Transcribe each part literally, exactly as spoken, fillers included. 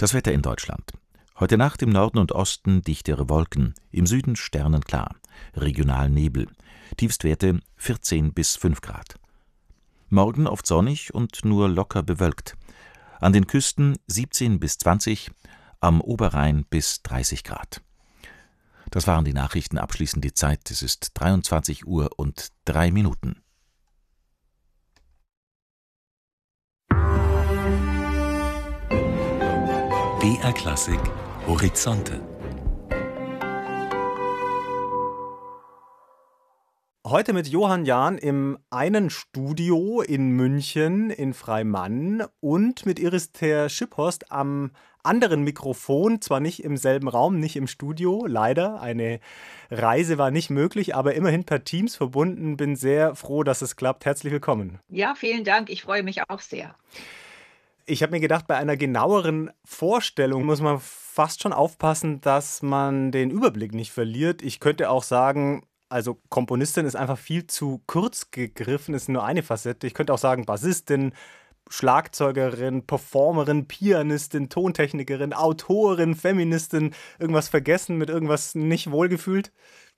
Das Wetter in Deutschland. Heute Nacht im Norden und Osten dichtere Wolken, im Süden sternenklar, regional Nebel, Tiefstwerte vierzehn bis fünf Grad. Morgen oft sonnig und nur locker bewölkt. An den Küsten siebzehn bis zwanzig, am Oberrhein bis dreißig Grad. Das waren die Nachrichten, abschließend die Zeit. Es ist dreiundzwanzig Uhr und drei Minuten. B R Klassik Horizonte. Heute mit Johann Jahn im einen Studio in München in Freimann und mit Iris Ter-Schipphorst am anderen Mikrofon, zwar nicht im selben Raum, nicht im Studio, leider. Eine Reise war nicht möglich, aber immerhin per Teams verbunden. Bin sehr froh, dass es klappt. Herzlich willkommen. Ja, vielen Dank. Ich freue mich auch sehr. Ich habe mir gedacht, bei einer genaueren Vorstellung muss man fast schon aufpassen, dass man den Überblick nicht verliert. Ich könnte auch sagen, also Komponistin ist einfach viel zu kurz gegriffen, ist nur eine Facette. Ich könnte auch sagen Bassistin, Schlagzeugerin, Performerin, Pianistin, Tontechnikerin, Autorin, Feministin. Irgendwas vergessen, mit irgendwas nicht wohlgefühlt?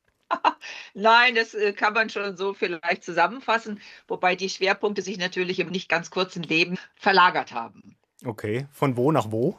Nein, das äh, kann man schon so vielleicht zusammenfassen, wobei die Schwerpunkte sich natürlich im nicht ganz kurzen Leben verlagert haben. Okay, von wo nach wo?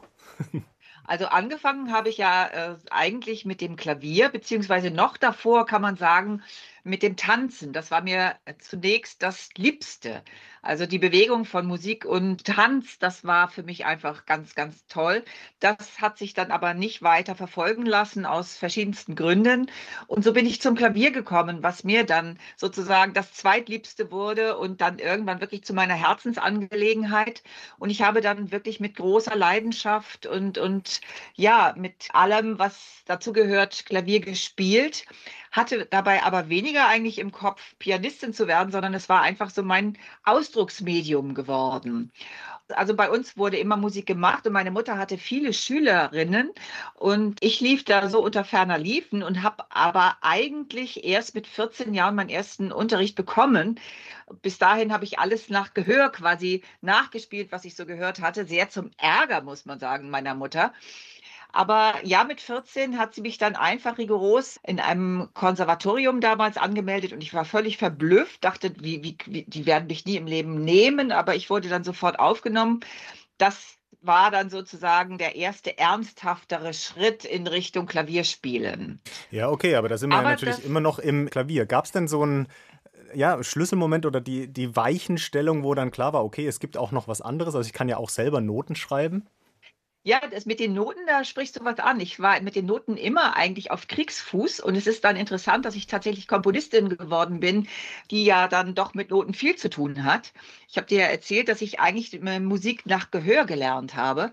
Also angefangen habe ich ja äh, eigentlich mit dem Klavier, beziehungsweise noch davor kann man sagen, mit dem Tanzen. Das war mir äh, zunächst das Liebste. Also die Bewegung von Musik und Tanz, das war für mich einfach ganz, ganz toll. Das hat sich dann aber nicht weiter verfolgen lassen aus verschiedensten Gründen. Und so bin ich zum Klavier gekommen, was mir dann sozusagen das Zweitliebste wurde und dann irgendwann wirklich zu meiner Herzensangelegenheit. Und ich habe dann wirklich mit großer Leidenschaft und, und ja, mit allem, was dazu gehört, Klavier gespielt, hatte dabei aber weniger eigentlich im Kopf, Pianistin zu werden, sondern es war einfach so mein Ausdrucksmedium geworden. Also bei uns wurde immer Musik gemacht und meine Mutter hatte viele Schülerinnen und ich lief da so unter ferner Liefen und habe aber eigentlich erst mit vierzehn Jahren meinen ersten Unterricht bekommen. Bis dahin habe ich alles nach Gehör quasi nachgespielt, was ich so gehört hatte. Sehr zum Ärger, muss man sagen, meiner Mutter. Aber ja, mit vierzehn hat sie mich dann einfach rigoros in einem Konservatorium damals angemeldet und ich war völlig verblüfft, dachte, wie, wie, wie, die werden mich nie im Leben nehmen, aber ich wurde dann sofort aufgenommen. Das war dann sozusagen der erste ernsthaftere Schritt in Richtung Klavierspielen. Ja, okay, aber da sind wir ja Aber natürlich das immer noch im Klavier. Gab es denn so einen ja, Schlüsselmoment oder die, die Weichenstellung, wo dann klar war, okay, es gibt auch noch was anderes? Also ich kann ja auch selber Noten schreiben. Ja, das mit den Noten, da sprichst du was an. Ich war mit den Noten immer eigentlich auf Kriegsfuß und es ist dann interessant, dass ich tatsächlich Komponistin geworden bin, die ja dann doch mit Noten viel zu tun hat. Ich habe dir ja erzählt, dass ich eigentlich äh, Musik nach Gehör gelernt habe.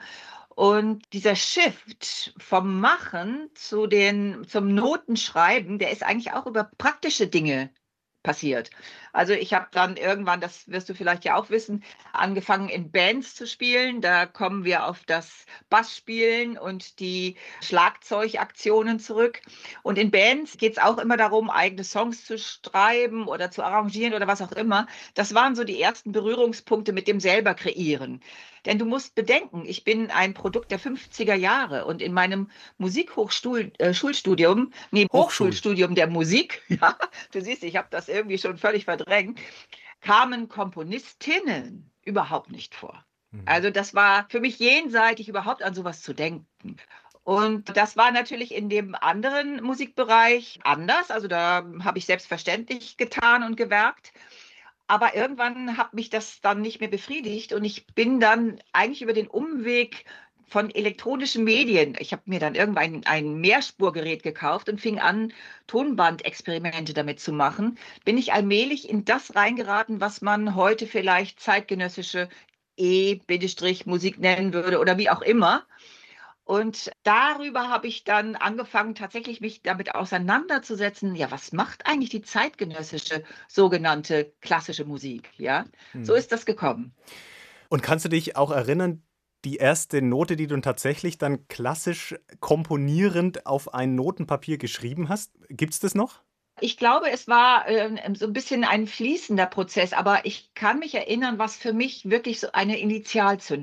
Und dieser Shift vom Machen zu den, zum Notenschreiben, der ist eigentlich auch über praktische Dinge passiert. Also ich habe dann irgendwann, das wirst du vielleicht ja auch wissen, angefangen in Bands zu spielen. Da kommen wir auf das Bassspielen und die Schlagzeugaktionen zurück. Und in Bands geht es auch immer darum, eigene Songs zu schreiben oder zu arrangieren oder was auch immer. Das waren so die ersten Berührungspunkte mit dem selber kreieren. Denn du musst bedenken, ich bin ein Produkt der fünfziger Jahre und in meinem Musikhochschulstudium, nee, Hochschul. Hochschulstudium der Musik, ja, du siehst, ich habe das irgendwie schon völlig verdrängt, kamen Komponistinnen überhaupt nicht vor. Mhm. Also das war für mich jenseitig, überhaupt an sowas zu denken. Und das war natürlich in dem anderen Musikbereich anders. Also da habe ich selbstverständlich getan und gewerkt. Aber irgendwann hat mich das dann nicht mehr befriedigt und ich bin dann eigentlich über den Umweg von elektronischen Medien. Ich habe mir dann irgendwann ein Mehrspurgerät gekauft und fing an, Tonbandexperimente damit zu machen. Bin ich allmählich in das reingeraten, was man heute vielleicht zeitgenössische E-Musik nennen würde oder wie auch immer. Und darüber habe ich dann angefangen, tatsächlich mich damit auseinanderzusetzen, ja, was macht eigentlich die zeitgenössische sogenannte klassische Musik? Ja, so Mhm. ist das gekommen. Und kannst du dich auch erinnern, die erste Note, die du tatsächlich dann klassisch komponierend auf ein Notenpapier geschrieben hast? Gibt's das noch? Ich glaube, es war äh, so ein bisschen ein fließender Prozess, aber ich kann mich erinnern, was für mich wirklich so eine Initialzündung